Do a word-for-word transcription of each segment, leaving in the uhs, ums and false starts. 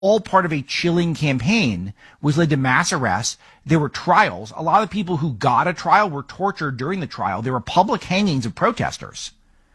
all part of a chilling campaign, which led to mass arrests. There were trials. A lot of people who got a trial were tortured during the trial. There were public hangings of protesters.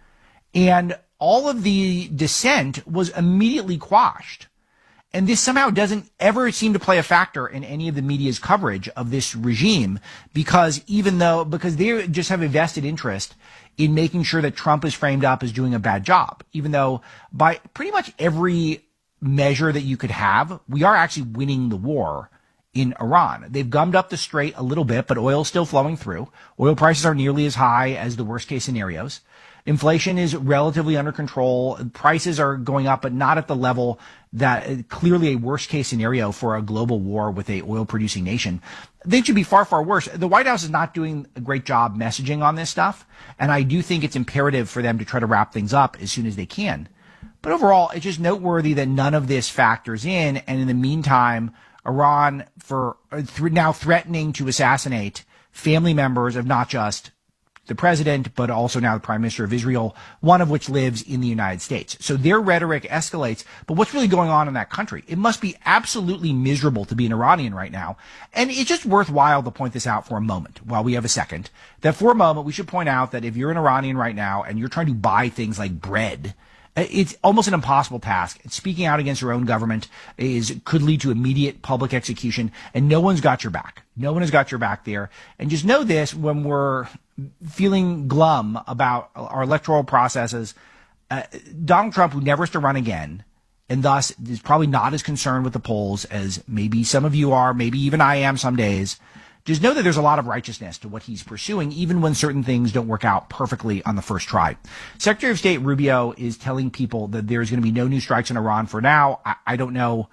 And all of the dissent was immediately quashed. And this somehow doesn't ever seem to play a factor in any of the media's coverage of this regime, because even though, because they just have a vested interest in making sure that Trump is framed up as doing a bad job, even though by pretty much every measure that you could have, we are actually winning the war in Iran. They've gummed up the strait a little bit, but oil's still flowing through. Oil prices are nearly as high as the worst case scenarios. Inflation is relatively under control. Prices are going up, but not at the level that uh, clearly a worst case scenario for a global war with a oil producing nation. They should be far, far worse. The White House is not doing a great job messaging on this stuff. And I do think it's imperative for them to try to wrap things up as soon as they can. But overall, it's just noteworthy that none of this factors in. And in the meantime, Iran for uh, th- now threatening to assassinate family members of not just the president, but also now the prime minister of Israel, one of which lives in the United States. So their rhetoric escalates. But what's really going on in that country? It must be absolutely miserable to be an Iranian right now. And it's just worthwhile to point this out for a moment while we have a second, that for a moment, we should point out that if you're an Iranian right now and you're trying to buy things like bread, it's almost an impossible task. Speaking out against your own government is could lead to immediate public execution, and no one's got your back. No one has got your back there. And just know this, when we're feeling glum about our electoral processes, uh, Donald Trump, who never has to run again, and thus is probably not as concerned with the polls as maybe some of you are, maybe even I am some days, just know that there's a lot of righteousness to what he's pursuing, even when certain things don't work out perfectly on the first try. Secretary of State Rubio is telling people that there's going to be no new strikes in Iran for now. I, I don't know.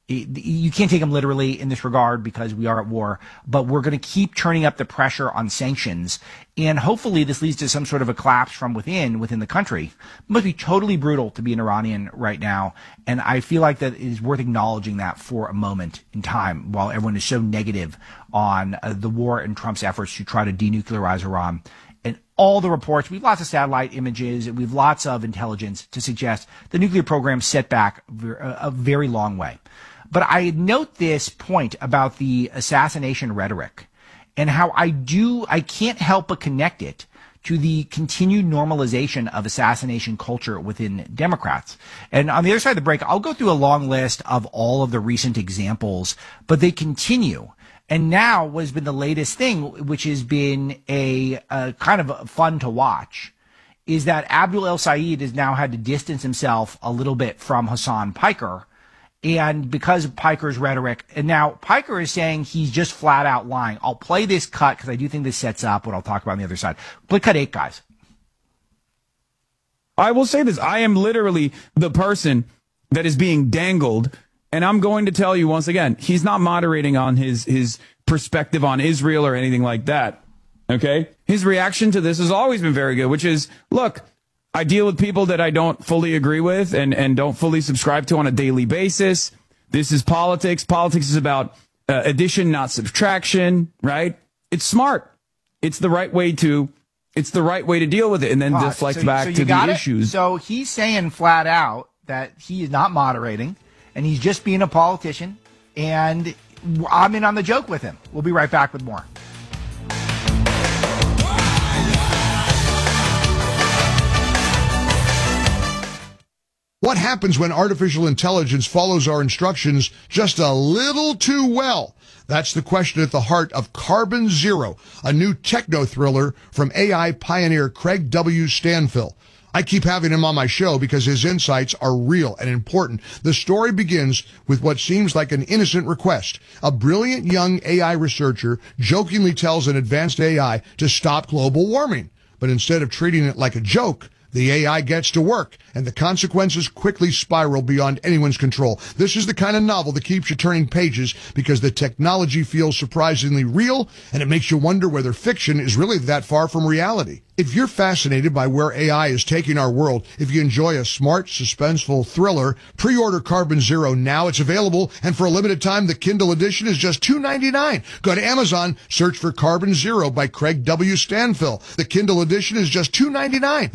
You can't take him literally in this regard because we are at war, but we're going to keep turning up the pressure on sanctions. And hopefully this leads to some sort of a collapse from within, within the country. It must be totally brutal to be an Iranian right now. And I feel like that it is worth acknowledging that for a moment in time while everyone is so negative on uh, the war and Trump's efforts to try to denuclearize Iran. And all the reports, we have lots of satellite images, we have lots of intelligence to suggest the nuclear program set back a very long way. But I note this point about the assassination rhetoric and how I do, I can't help but connect it to the continued normalization of assassination culture within Democrats. And on the other side of the break, I'll go through a long list of all of the recent examples, but they continue. And now what has been the latest thing, which has been a, a kind of fun to watch, is that Abdul El Sayed has now had to distance himself a little bit from Hassan Piker. And because of Piker's rhetoric, and now Piker is saying he's just flat out lying. I'll play this cut because I do think this sets up what I'll talk about on the other side. Play cut eight, guys. I will say this. I am literally the person that is being dangled. And I'm going to tell you once again, he's not moderating on his, his perspective on Israel or anything like that. Okay. His reaction to this has always been very good, which is, look, I deal with people that I don't fully agree with and, and don't fully subscribe to on a daily basis. This is politics. Politics is about uh, addition, not subtraction, right? It's smart. It's the right way to, it's the right way to deal with it and then uh, deflect so, back so to the it? issues. So he's saying flat out that he is not moderating and he's just being a politician, and I'm in on the joke with him. We'll be right back with more. What happens when artificial intelligence follows our instructions just a little too well? That's the question at the heart of Carbon Zero, a new techno-thriller from A I pioneer Craig W. Stanfill. I keep having him on my show because his insights are real and important. The story begins with what seems like an innocent request. A brilliant young A I researcher jokingly tells an advanced A I to stop global warming. But instead of treating it like a joke, the A I gets to work, and the consequences quickly spiral beyond anyone's control. This is the kind of novel that keeps you turning pages because the technology feels surprisingly real, and it makes you wonder whether fiction is really that far from reality. If you're fascinated by where A I is taking our world, if you enjoy a smart, suspenseful thriller, pre-order Carbon Zero now. It's available, and for a limited time, the Kindle edition is just two ninety-nine. Go to Amazon, search for Carbon Zero by Craig W. Stanfill. The Kindle edition is just two ninety-nine. That's Carbon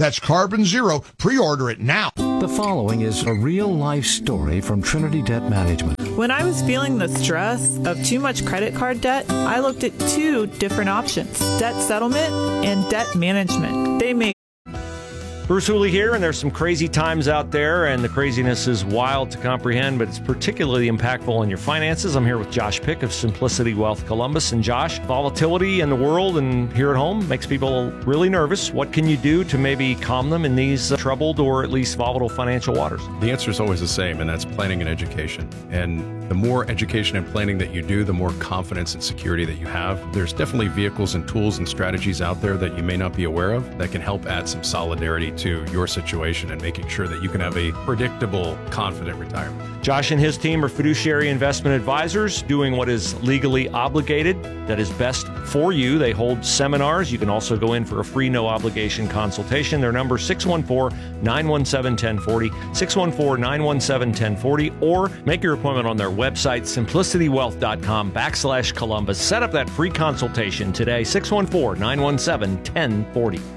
Carbon Zero. Pre-order it now. The following is a real-life story from Trinity Debt Management. When I was feeling the stress of too much credit card debt, I looked at two different options, debt settlement and debt management. They make Bruce Hooley here, and there's some crazy times out there, and the craziness is wild to comprehend, but it's particularly impactful on your finances. I'm here with Josh Pick of Simplicity Wealth Columbus. And Josh, volatility in the world and here at home makes people really nervous. What can you do to maybe calm them in these uh, troubled or at least volatile financial waters? The answer is always the same, and that's planning and education. And the more education and planning that you do, the more confidence and security that you have. There's definitely vehicles and tools and strategies out there that you may not be aware of that can help add some solidarity to your situation and making sure that you can have a predictable, confident retirement. Josh and his team are fiduciary investment advisors doing what is legally obligated, that is best for you. They hold seminars. You can also go in for a free, no obligation consultation. Their number six one four, nine one seven, one zero four zero, six one four, nine one seven, one zero four zero, or make your appointment on their website, simplicitywealth.com backslash Columbus. Set up that free consultation today, six one four, nine one seven, one zero four zero.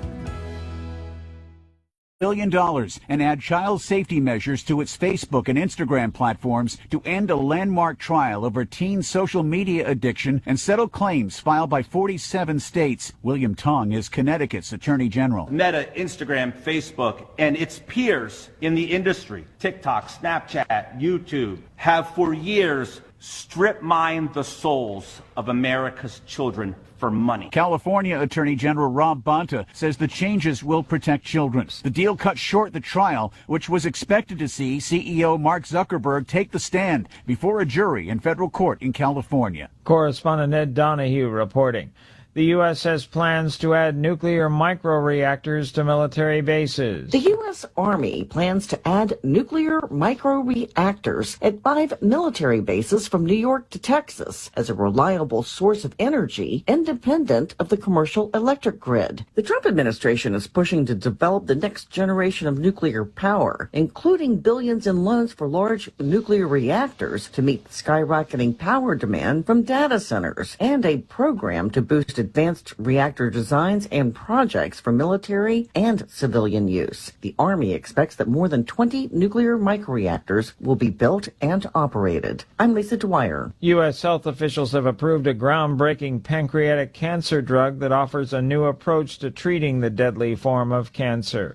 Billion dollars and add child safety measures to its Facebook and Instagram platforms to end a landmark trial over teen social media addiction and settle claims filed by forty-seven states. William Tong is Connecticut's Attorney General. Meta, Instagram, Facebook, and its peers in the industry, TikTok, Snapchat, YouTube, have for years strip mined the souls of America's children for money. California Attorney General Rob Bonta says the changes will protect children. The deal cut short the trial, which was expected to see C E O Mark Zuckerberg take the stand before a jury in federal court in California. Correspondent Ed Donahue reporting. The U S has plans to add nuclear microreactors to military bases. The U S Army plans to add nuclear microreactors at five military bases from New York to Texas as a reliable source of energy independent of the commercial electric grid. The Trump administration is pushing to develop the next generation of nuclear power, including billions in loans for large nuclear reactors to meet skyrocketing power demand from data centers, and a program to boost advanced reactor designs and projects for military and civilian use. The Army expects that more than twenty nuclear microreactors will be built and operated. I'm Lisa Dwyer. U S health officials have approved a groundbreaking pancreatic cancer drug that offers a new approach to treating the deadly form of cancer.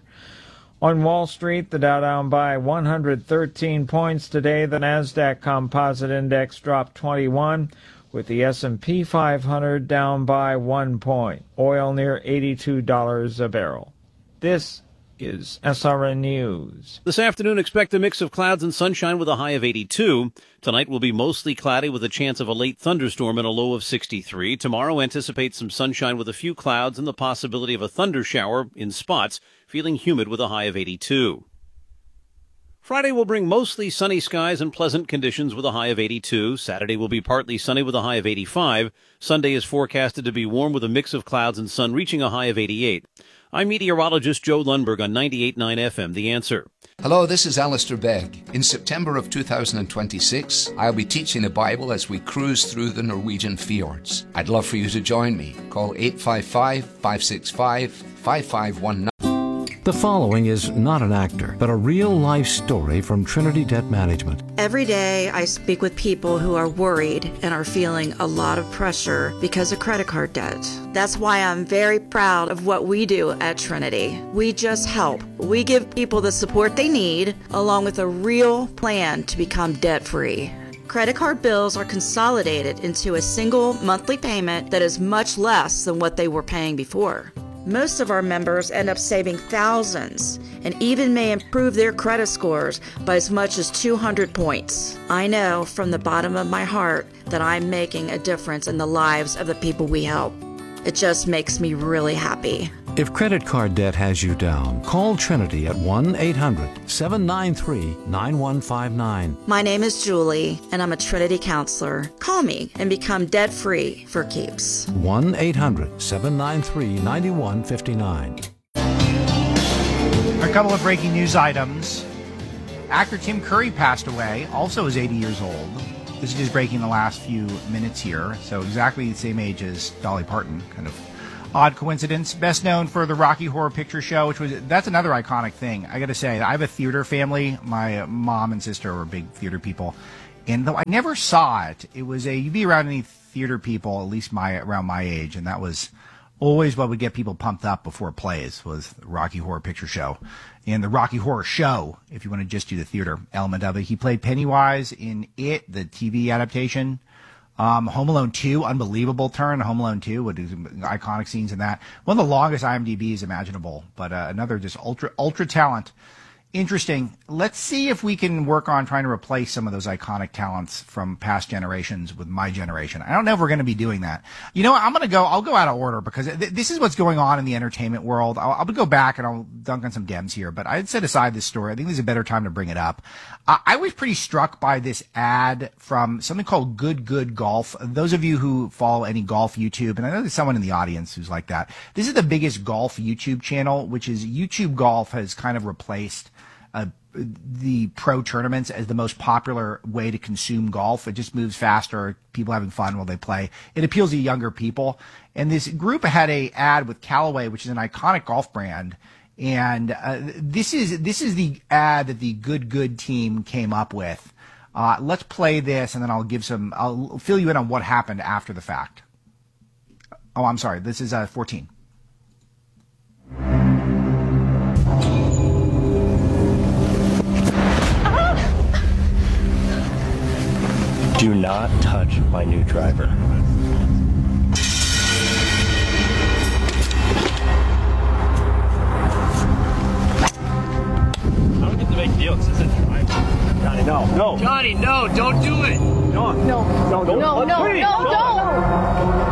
On Wall Street, the Dow down by one hundred thirteen points today. The Nasdaq Composite Index dropped twenty-one. With the S and P five hundred down by one point. Oil near eighty-two dollars a barrel. This is S R N News. This afternoon, expect a mix of clouds and sunshine with a high of eighty-two. Tonight will be mostly cloudy with a chance of a late thunderstorm and a low of sixty-three. Tomorrow, anticipate some sunshine with a few clouds and the possibility of a thunder shower in spots, feeling humid with a high of eighty-two. Friday will bring mostly sunny skies and pleasant conditions with a high of eighty-two. Saturday will be partly sunny with a high of eighty-five. Sunday is forecasted to be warm with a mix of clouds and sun, reaching a high of eighty-eight. I'm meteorologist Joe Lundberg on ninety-eight point nine F M, The Answer. Hello, this is Alistair Begg. In September of two thousand twenty-six, I'll be teaching the Bible as we cruise through the Norwegian fjords. I'd love for you to join me. Call eight five five, five six five, five five one nine. The following is not an actor, but a real-life story from Trinity Debt Management. Every day I speak with people who are worried and are feeling a lot of pressure because of credit card debt. That's why I'm very proud of what we do at Trinity. We just help. We give people the support they need, along with a real plan to become debt-free. Credit card bills are consolidated into a single monthly payment that is much less than what they were paying before. Most of our members end up saving thousands and even may improve their credit scores by as much as two hundred points. I know from the bottom of my heart that I'm making a difference in the lives of the people we help. It just makes me really happy. If credit card debt has you down, call Trinity at one eight hundred, seven nine three, nine one five nine. My name is Julie, and I'm a Trinity counselor. Call me and become debt-free for keeps. one eight hundred, seven nine three, nine one five nine. A couple of breaking news items. Actor Tim Curry passed away, also is eighty years old. This is just breaking the last few minutes here, so exactly the same age as Dolly Parton, kind of Odd coincidence. Best known for the Rocky Horror Picture Show, which was, that's another iconic thing. I got to say, I have a theater family. My mom and sister were big theater people. And though I never saw it, it was a, you'd be around any theater people, at least my, around my age. And that was always what would get people pumped up before plays, was the Rocky Horror Picture Show. And the Rocky Horror Show, if you want to just do the theater element of it. He played Pennywise in It, the T V adaptation. Um, Home Alone two, unbelievable turn. Home Alone two, with iconic scenes in that. One of the longest I M D Bs imaginable, but uh, another just ultra, ultra talent. Interesting. Let's see if we can work on trying to replace some of those iconic talents from past generations with my generation. I don't know if we're going to be doing that. You know what? I'm going to go, I'll go out of order because th- this is what's going on in the entertainment world. I'll, I'll go back and I'll dunk on some Dems here, but I'd set aside this story. I think there's a better time to bring it up. Uh, I was pretty struck by this ad from something called Good Good Golf. Those of you who follow any golf YouTube, and I know there's someone in the audience who's like that. This is the biggest golf YouTube channel, which is YouTube Golf has kind of replaced Uh, the pro tournaments as the most popular way to consume golf. It just moves faster, people having fun while they play. It appeals to younger people. And this group had a ad with Callaway, which is an iconic golf brand. And uh, this is this is the ad that the Good Good team came up with. Uh, let's play this, and then I'll give some. I'll fill you in on what happened after the fact. Oh, I'm sorry. This is uh, fourteen. Do not touch my new driver. I don't get the big deal. This isn't driver. Johnny, no, no. Johnny, no, don't do it. No, no, no, no, no, no, no, no.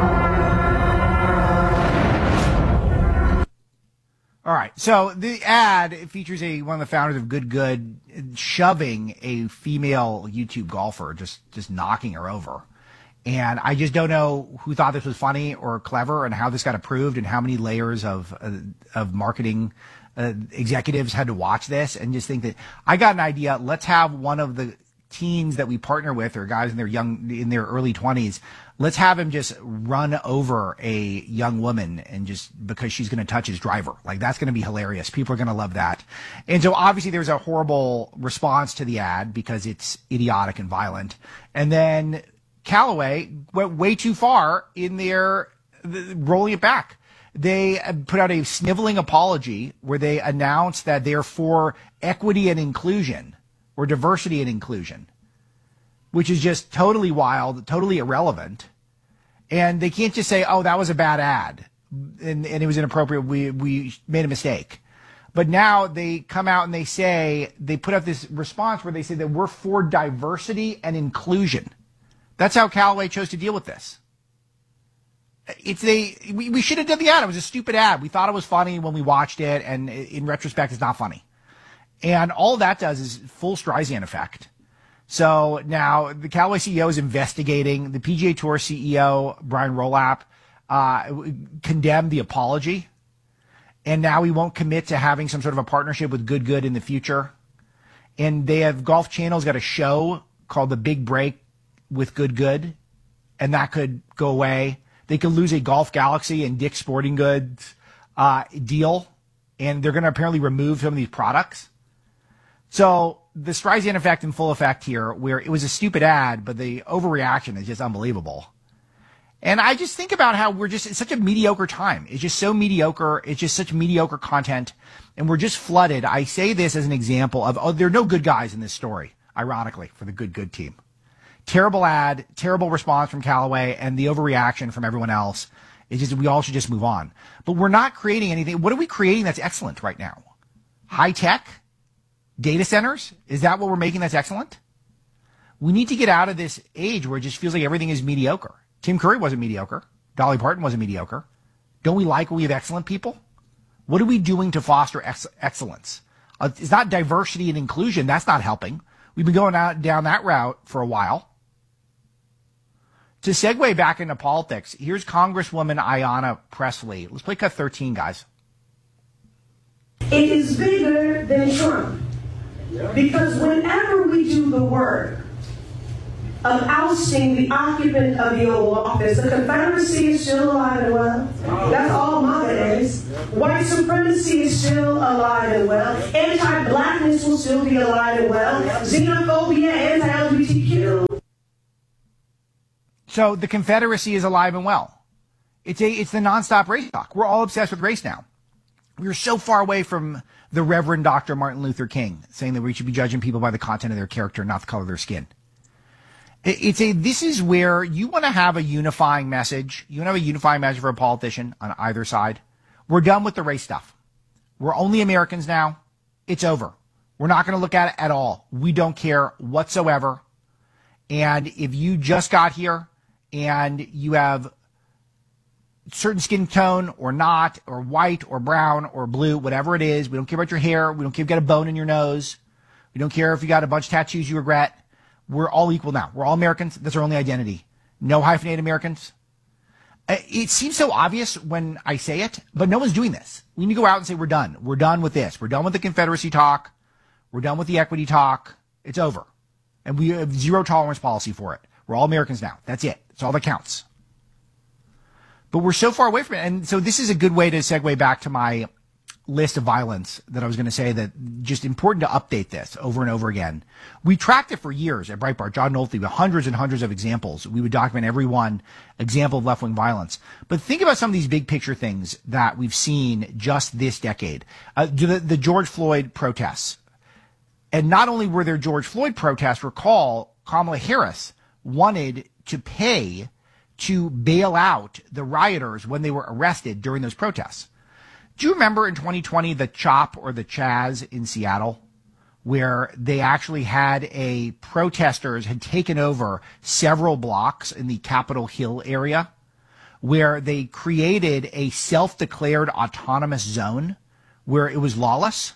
All right. So the ad features a one of the founders of Good Good shoving a female YouTube golfer, just just knocking her over. And I just don't know who thought this was funny or clever, and how this got approved, and how many layers of uh, of marketing uh, executives had to watch this and just think that I got an idea. Let's have one of the teens that we partner with, or guys in their young in their early twenties. Let's have him just run over a young woman, and just because she's going to touch his driver. Like, that's going to be hilarious. People are going to love that. And so obviously there's a horrible response to the ad because it's idiotic and violent. And then Callaway went way too far in their the, rolling it back. They put out a sniveling apology where they announced that they're for equity and inclusion, or diversity and inclusion, which is just totally wild, totally irrelevant. And they can't just say, oh, that was a bad ad and, and it was inappropriate. We, we made a mistake. But now they come out and they say, they put out this response where they say that we're for diversity and inclusion. That's how Callaway chose to deal with this. It's a, we, we should have done the ad. It was a stupid ad. We thought it was funny when we watched it, and in retrospect, it's not funny. And all that does is full Streisand effect. So now the Callaway C E O is investigating. The P G A Tour C E O, Brian Rolap, uh, condemned the apology. And now he won't commit to having some sort of a partnership with Good Good in the future. And they have, Golf Channel's got a show called The Big Break with Good Good. And that could go away. They could lose a Golf Galaxy and Dick's Sporting Goods uh, deal. And they're going to apparently remove some of these products. So the Streisand effect in full effect here, where it was a stupid ad, but the overreaction is just unbelievable. And I just think about how we're just, it's such a mediocre time. It's just so mediocre. It's just such mediocre content. And we're just flooded. I say this as an example of, oh, there are no good guys in this story, ironically, for the Good Good team. Terrible ad, terrible response from Callaway, and the overreaction from everyone else. It's just, we all should just move on. But we're not creating anything. What are we creating that's excellent right now? High tech? Data centers? Is that what we're making that's excellent? We need to get out of this age where it just feels like everything is mediocre. Tim Curry wasn't mediocre. Dolly Parton wasn't mediocre. Don't we like when we have excellent people? What are we doing to foster ex- excellence? Uh, it's not diversity and inclusion. That's not helping. We've been going out down that route for a while. To segue back into politics, here's Congresswoman Ayanna Pressley. Let's play cut thirteen, guys. It is bigger than Trump. Because whenever we do the work of ousting the occupant of the Oval Office. The Confederacy is still alive and well. That's all MAGA is. White supremacy is still alive and well. Anti-blackness will still be alive and well. Xenophobia, anti-L G B T Q. So the Confederacy is alive and well. It's a it's the nonstop race talk. We're all obsessed with race now. We're so far away from the Reverend Doctor Martin Luther King saying that we should be judging people by the content of their character, not the color of their skin. It's a, this is where you want to have a unifying message. You want to have a unifying message for a politician on either side. We're done with the race stuff. We're only Americans now. It's over. We're not going to look at it at all. We don't care whatsoever. And if you just got here and you have certain skin tone or not, or white or brown or blue, whatever it is, we don't care about your hair. We don't care if you got a bone in your nose. We don't care if you got a bunch of tattoos you regret. We're all equal now. We're all Americans. That's our only identity. No hyphenated Americans. It seems so obvious when I say it, but no one's doing this. We need to go out and say, we're done. We're done with this. We're done with the Confederacy talk. We're done with the equity talk. It's over. And we have zero tolerance policy for it. We're all Americans now. That's it. That's all that counts. But we're so far away from it. And so this is a good way to segue back to my list of violence that I was going to say, that just important to update this over and over again. We tracked it for years at Breitbart, John Nolte, with hundreds and hundreds of examples. We would document every one example of left-wing violence. But think about some of these big picture things that we've seen just this decade. Uh, the, the George Floyd protests. And not only were there George Floyd protests, recall Kamala Harris wanted to pay to bail out the rioters when they were arrested during those protests. Do you remember in twenty twenty the CHOP or the Chaz in Seattle, where they actually had a protesters had taken over several blocks in the Capitol Hill area, where they created a self-declared autonomous zone where it was lawless?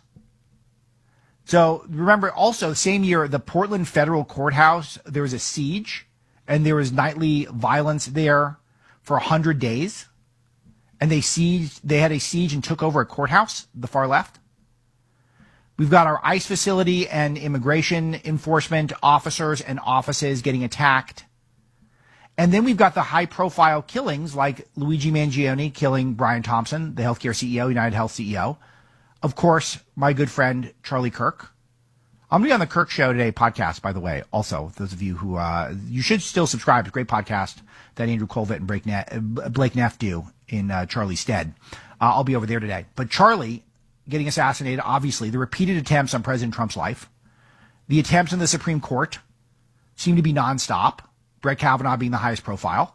So remember also, same year, the Portland Federal Courthouse, there was a siege and there was nightly violence there for one hundred days. And they sieged, they had a siege and took over a courthouse, the far left. We've got our ICE facility and immigration enforcement officers and offices getting attacked. And then we've got the high profile killings like Luigi Mangione killing Brian Thompson, the healthcare C E O, United Health C E O. Of course, my good friend, Charlie Kirk. I'm going to be on the Kirk Show Today podcast, by the way. Also, those of you who, uh, you should still subscribe to a great podcast that Andrew Colvett and Blake Neff, Blake Neff do in uh, Charlie's stead. Uh, I'll be over there today. But Charlie getting assassinated, obviously, the repeated attempts on President Trump's life, the attempts in the Supreme Court seem to be nonstop, Brett Kavanaugh being the highest profile.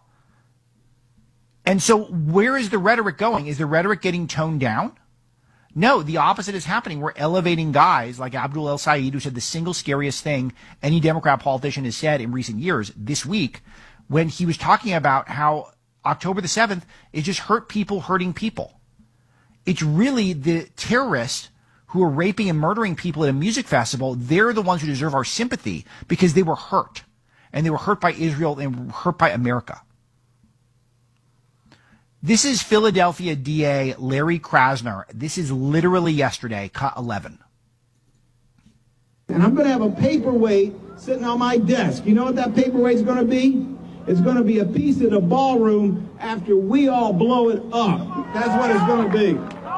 And so where is the rhetoric going? Is the rhetoric getting toned down? No, the opposite is happening. We're elevating guys like Abdul El Sayed, who said the single scariest thing any Democrat politician has said in recent years this week, when he was talking about how October the seventh is just hurt people hurting people. It's really the terrorists who are raping and murdering people at a music festival. They're the ones who deserve our sympathy because they were hurt. And they were hurt by Israel and hurt by America. This is Philadelphia D A Larry Krasner. This is literally yesterday, cut eleven. And I'm going to have a paperweight sitting on my desk. You know what that paperweight's going to be? It's going to be a piece of the ballroom after we all blow it up. That's what it's going to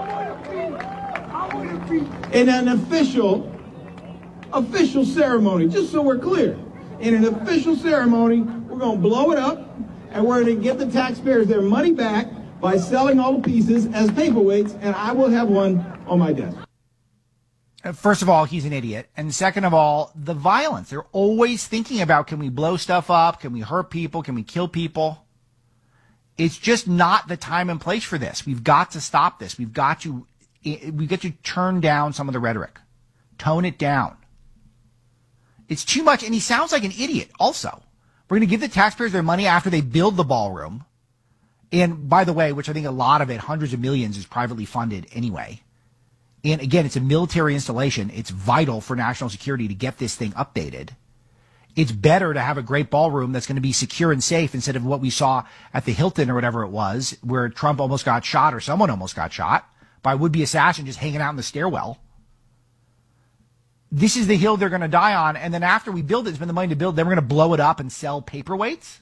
be. In an official, official ceremony, just so we're clear. In an official ceremony, we're going to blow it up, and we're going to give the taxpayers their money back by selling all the pieces as paperweights, and I will have one on my desk. First of all, he's an idiot. And second of all, the violence. They're always thinking about, can we blow stuff up? Can we hurt people? Can we kill people? It's just not the time and place for this. We've got to stop this. We've got to, we've got to turn down some of the rhetoric. Tone it down. It's too much. And he sounds like an idiot also. We're going to give the taxpayers their money after they build the ballroom. And by the way, which I think a lot of it, hundreds of millions, is privately funded anyway. And again, it's a military installation. It's vital for national security to get this thing updated. It's better to have a great ballroom that's going to be secure and safe instead of what we saw at the Hilton or whatever it was, where Trump almost got shot or someone almost got shot by a would-be assassin just hanging out in the stairwell. This is the hill they're going to die on. And then after we build it, spend the money to build, then we're going to blow it up and sell paperweights.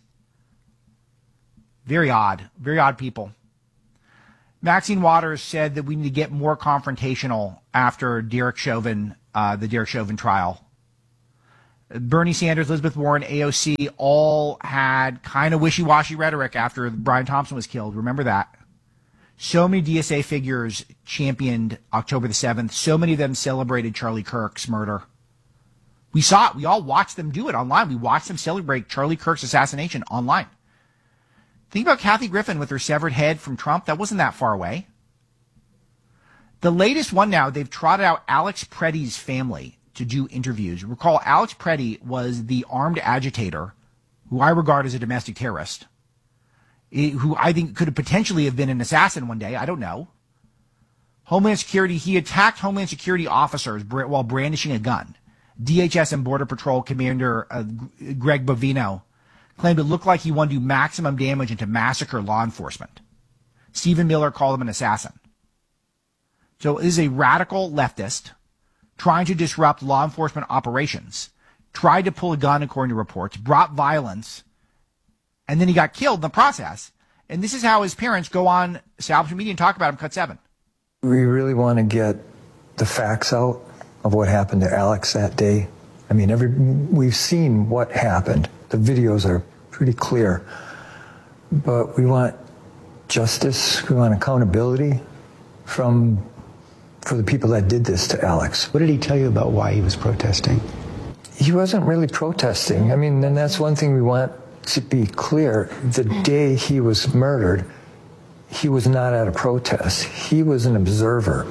Very odd. Very odd people. Maxine Waters said that we need to get more confrontational after Derek Chauvin, uh, the Derek Chauvin trial. Bernie Sanders, Elizabeth Warren, A O C all had kind of wishy-washy rhetoric after Brian Thompson was killed. Remember that. So many D S A figures championed October the seventh. So many of them celebrated Charlie Kirk's murder. We saw it. We all watched them do it online. We watched them celebrate Charlie Kirk's assassination online. Think about Kathy Griffin with her severed head from Trump. That wasn't that far away. The latest one now, they've trotted out Alex Preddy's family to do interviews. Recall, Alex Preddy was the armed agitator who I regard as a domestic terrorist, who I think could have potentially have been an assassin one day. I don't know. Homeland Security, he attacked Homeland Security officers while brandishing a gun. D H S and Border Patrol Commander uh, Greg Bovino claimed it looked like he wanted to do maximum damage and to massacre law enforcement. Stephen Miller called him an assassin. So it is a radical leftist trying to disrupt law enforcement operations, tried to pull a gun according to reports, brought violence, and then he got killed in the process. And this is how his parents go on establishment media and talk about him, Cut seven. We really want to get the facts out of what happened to Alex that day. I mean, every we've seen what happened. The videos are pretty clear. But we want justice, we want accountability from for the people that did this to Alex. What did he tell you about why he was protesting? He wasn't really protesting. I mean, and that's one thing we want to be clear. The day he was murdered, he was not at a protest. He was an observer.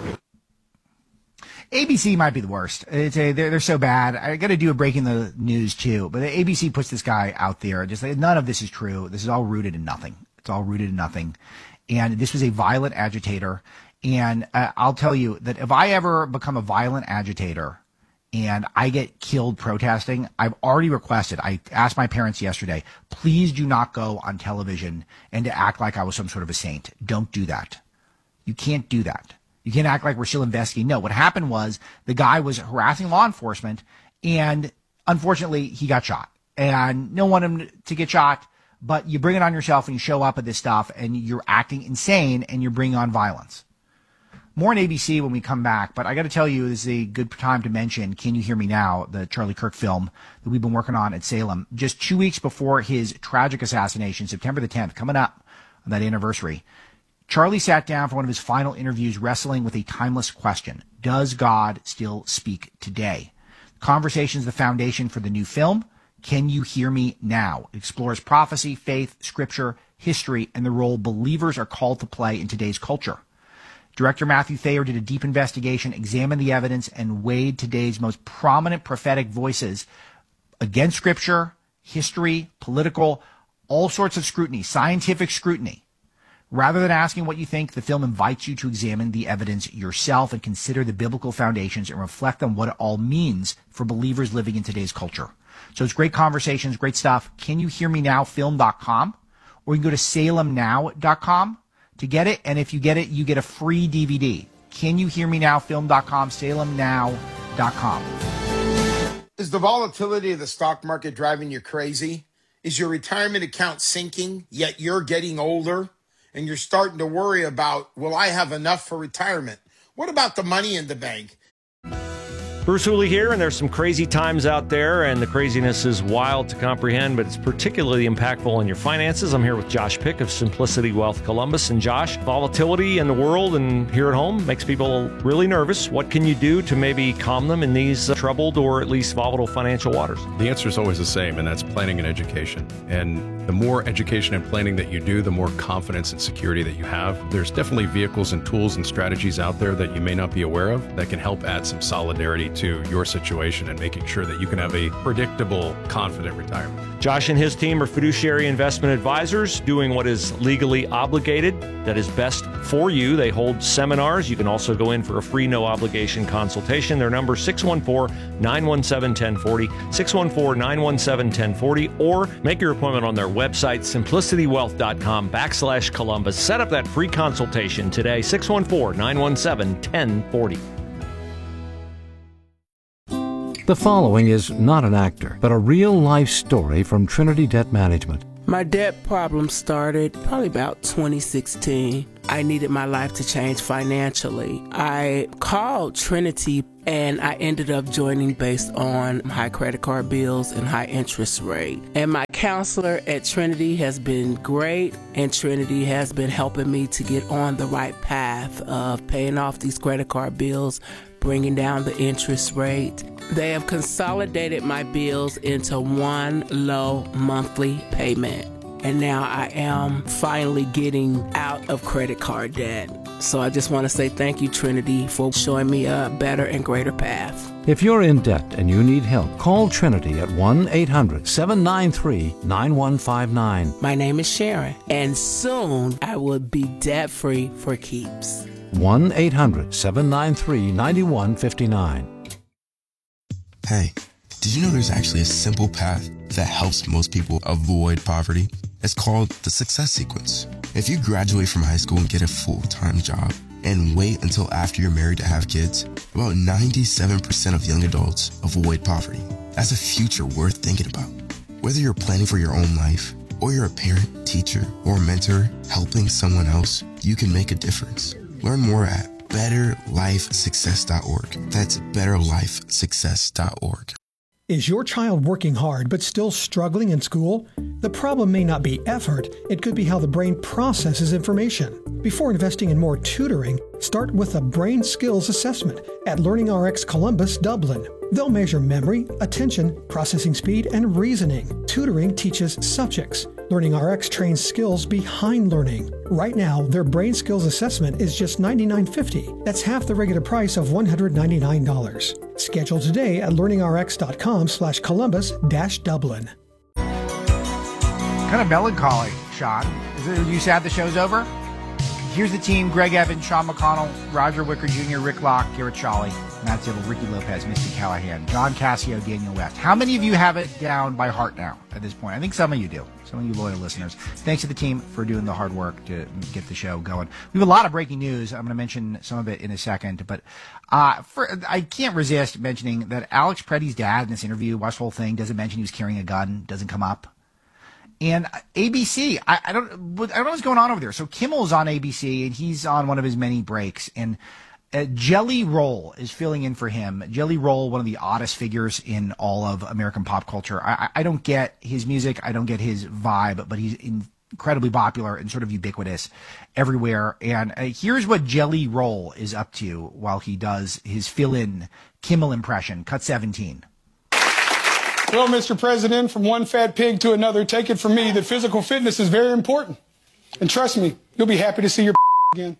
A B C might be the worst. It's a, they're, they're so bad. I got to do a breaking the news too. But A B C puts this guy out there. Just like, none of this is true. This is all rooted in nothing. It's all rooted in nothing. And this was a violent agitator. And uh, I'll tell you that if I ever become a violent agitator and I get killed protesting, I've already requested, I asked my parents yesterday, please do not go on television and to act like I was some sort of a saint. Don't do that. You can't do that. You can't act like we're still investigating. No, what happened was the guy was harassing law enforcement and unfortunately he got shot. And no one wanted him to get shot, but you bring it on yourself and you show up at this stuff and you're acting insane and you're bringing on violence. More on A B C when we come back, but I got to tell you, this is a good time to mention Can You Hear Me Now, the Charlie Kirk film that we've been working on at Salem. Just two weeks before his tragic assassination, September the tenth, coming up on that anniversary, Charlie sat down for one of his final interviews wrestling with a timeless question. Does God still speak today? The conversation is the foundation for the new film, Can You Hear Me Now? It explores prophecy, faith, scripture, history, and the role believers are called to play in today's culture. Director Matthew Thayer did a deep investigation, examined the evidence, and weighed today's most prominent prophetic voices against Scripture, history, political, all sorts of scrutiny, scientific scrutiny. Rather than asking what you think, the film invites you to examine the evidence yourself and consider the biblical foundations and reflect on what it all means for believers living in today's culture. So it's great conversations, great stuff. Can You Hear Me Now film dot com, or you can go to salem now dot com. to get it, and if you get it, you get a free D V D. Can You Hear Me Now film dot com, salem now dot com. Is the volatility of the stock market driving you crazy? Is your retirement account sinking, yet you're getting older, and you're starting to worry about, will I have enough for retirement? What about the money in the bank? Bruce Hooley here, and there's some crazy times out there, and the craziness is wild to comprehend, but it's particularly impactful on your finances. I'm here with Josh Pick of Simplicity Wealth Columbus. And Josh, volatility in the world and here at home makes people really nervous. What can you do to maybe calm them in these uh, troubled or at least volatile financial waters? The answer is always the same, and that's planning and education. And the more education and planning that you do, the more confidence and security that you have. There's definitely vehicles and tools and strategies out there that you may not be aware of that can help add some solidarity to your situation and making sure that you can have a predictable, confident retirement. Josh and his team are fiduciary investment advisors doing what is legally obligated, that is best for you. They hold seminars. You can also go in for a free, no obligation consultation. Their number six one four, nine one seven, one zero four zero, six one four, nine one seven, one zero four zero, or make your appointment on their website, simplicitywealth.com backslash Columbus. Set up that free consultation today, six one four, nine one seven, one zero four zero. The following is not an actor, but a real-life story from Trinity Debt Management. My debt problem started probably about twenty sixteen. I needed my life to change financially. I called Trinity and I ended up joining based on high credit card bills and high interest rate. And my counselor at Trinity has been great, and Trinity has been helping me to get on the right path of paying off these credit card bills, bringing down the interest rate. They have consolidated my bills into one low monthly payment. And now I am finally getting out of credit card debt. So I just want to say thank you, Trinity, for showing me a better and greater path. If you're in debt and you need help, call Trinity at one eight hundred seven nine three nine one five nine. My name is Sharon, and soon I will be debt-free for keeps. one eight hundred seven nine three nine one five nine. Hey, did you know there's actually a simple path that helps most people avoid poverty? It's called the Success Sequence. If you graduate from high school and get a full-time job and wait until after you're married to have kids, about ninety-seven percent of young adults avoid poverty. That's a future worth thinking about. Whether you're planning for your own life, or you're a parent, teacher, or mentor helping someone else, you can make a difference. Learn more at better life success dot org. That's better life success dot org. Is your child working hard but still struggling in school? The problem may not be effort, it could be how the brain processes information. Before investing in more tutoring, start with a brain skills assessment at LearningRx Columbus, Dublin. They'll measure memory, attention, processing speed, and reasoning. Tutoring teaches subjects. LearningRx trains skills behind learning. Right now, their brain skills assessment is just ninety-nine fifty. That's half the regular price of one hundred ninety-nine dollars. Schedule today at learningrx.com slash Columbus dash Dublin. Kind of melancholy, Sean. Is it, are you sad the show's over? Here's the team: Greg Evans, Sean McConnell, Roger Wicker Junior, Rick Locke, Garrett Shawley, Matt Zibble, Ricky Lopez, Misty Callahan, John Cassio, Daniel West. How many of you have it down by heart now at this point? I think some of you do. Some of you loyal listeners. Thanks to the team for doing the hard work to get the show going. We have a lot of breaking news. I'm going to mention some of it in a second, but uh, for, I can't resist mentioning that Alex Preddy's dad in this interview, watched the whole thing, doesn't mention he was carrying a gun, doesn't come up. And A B C, I, I don't, I don't know what's going on over there. So Kimmel's on A B C, and he's on one of his many breaks, and uh, Jelly Roll is filling in for him. Jelly Roll, one of the oddest figures in all of American pop culture. I, I don't get his music, I don't get his vibe, but he's incredibly popular and sort of ubiquitous everywhere. And uh, here's what Jelly Roll is up to while he does his fill-in Kimmel impression. Cut seventeen. Well, Mister President, from one fat pig to another, take it from me that physical fitness is very important. And trust me, you'll be happy to see your again.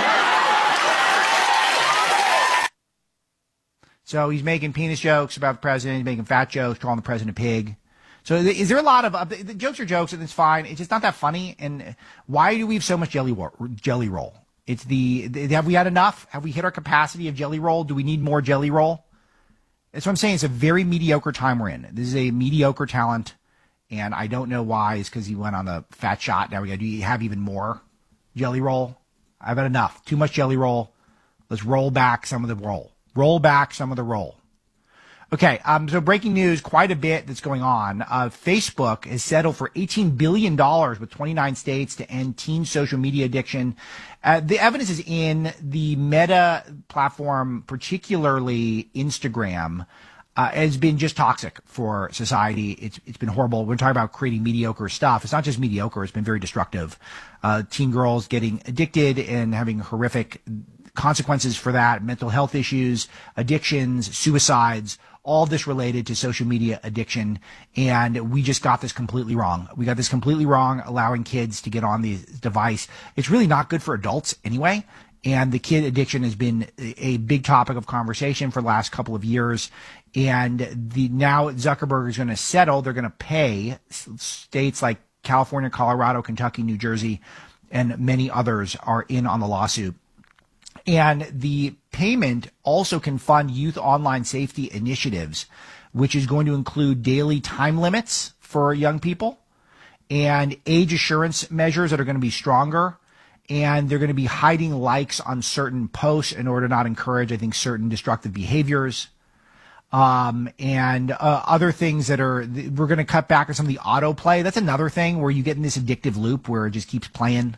So he's making penis jokes about the president, he's making fat jokes, calling the president a pig. So is there a lot of, uh, the jokes are jokes and it's fine, it's just not that funny. And why do we have so much jelly, jelly roll? It's the, the, have we had enough? Have we hit our capacity of jelly roll? Do we need more jelly roll? That's what I'm saying. It's a very mediocre time we're in. This is a mediocre talent, and I don't know why. It's because he went on the fat shot. Now we got to do you have even more jelly roll? I've had enough. Too much jelly roll. Let's roll back some of the roll. Roll back some of the roll. Okay, um, so breaking news, quite a bit that's going on. Uh, Facebook has settled for eighteen billion dollars with twenty-nine states to end teen social media addiction. Uh, the evidence is in the Meta platform, particularly Instagram, uh, has been just toxic for society. It's It's been horrible. We're talking about creating mediocre stuff. It's not just mediocre. It's been very destructive. Uh, teen girls getting addicted and having horrific consequences for that, mental health issues, addictions, suicides, all this related to social media addiction. And we just got this completely wrong. We got this completely wrong, allowing kids to get on the device. It's really not good for adults anyway. And the kid addiction has been a big topic of conversation for the last couple of years. And the now Zuckerberg is going to settle. They're going to pay states like California, Colorado, Kentucky, New Jersey, and many others are in on the lawsuit. And the payment also can fund youth online safety initiatives, which is going to include daily time limits for young people and age assurance measures that are going to be stronger. And they're going to be hiding likes on certain posts in order to not encourage, I think, certain destructive behaviors. Um, and uh, other things that are, we're going to cut back on some of the autoplay. That's another thing where you get in this addictive loop where it just keeps playing.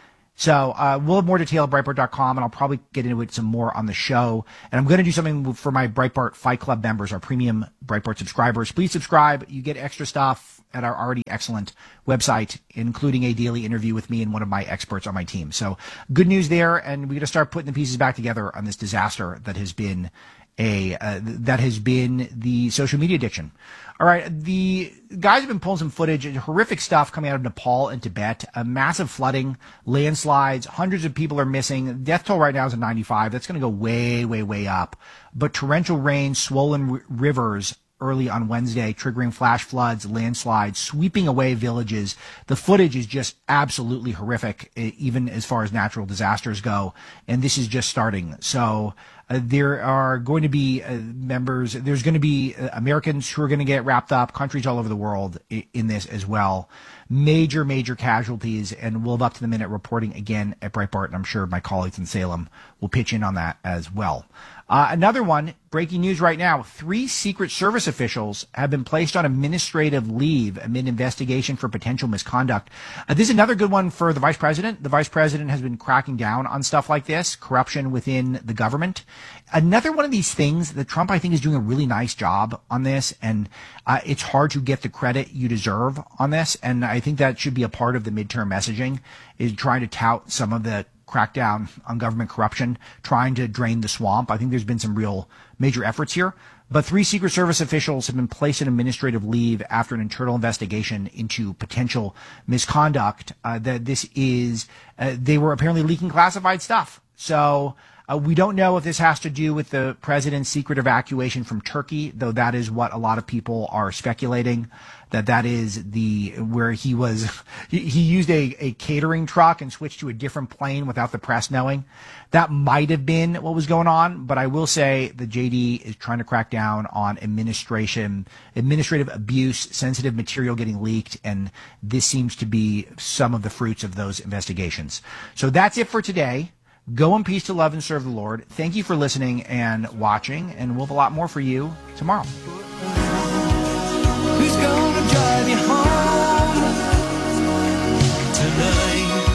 So uh, we'll have more detail at Breitbart dot com, and I'll probably get into it some more on the show. And I'm going to do something for my Breitbart Fight Club members, our premium Breitbart subscribers. Please subscribe. You get extra stuff at our already excellent website, including a daily interview with me and one of my experts on my team. So good news there, and we're going to start putting the pieces back together on this disaster that has been a uh, that has been the social media addiction. All right, the guys have been pulling some footage, horrific stuff coming out of Nepal and Tibet, a massive flooding, landslides, hundreds of people are missing. Death toll right now is at ninety-five. That's going to go way, way, way up. But torrential rain, swollen r- rivers early on Wednesday, triggering flash floods, landslides, sweeping away villages. The footage is just absolutely horrific, even as far as natural disasters go. And this is just starting. So uh, there are going to be uh, members, there's going to be uh, Americans who are going to get wrapped up, countries all over the world in, in this as well. Major, major casualties, and we'll have up to the minute reporting again at Breitbart, and I'm sure my colleagues in Salem will pitch in on that as well. Uh, another one, breaking news right now, three Secret Service officials have been placed on administrative leave amid investigation for potential misconduct. Uh, this is another good one for the vice president. The vice president has been cracking down on stuff like this, corruption within the government. Another one of these things that Trump, I think, is doing a really nice job on this, and uh, it's hard to get the credit you deserve on this, and I think that should be a part of the midterm messaging, is trying to tout some of the crackdown on government corruption, trying to drain the swamp. I think there's been some real major efforts here. But three Secret Service officials have been placed on administrative leave after an internal investigation into potential misconduct. Uh, that this is, uh, they were apparently leaking classified stuff. So uh, we don't know if this has to do with the president's secret evacuation from Turkey, though that is what a lot of people are speculating, that that is the where he was he, he used a, a catering truck and switched to a different plane without the press knowing. That might have been what was going on, but I will say the J D is trying to crack down on administration administrative abuse, sensitive material getting leaked, and this seems to be some of the fruits of those investigations. So that's it for today. Go in peace to love and serve the Lord. Thank you for listening and watching, and we'll have a lot more for you tomorrow. Who's gonna drive you home tonight?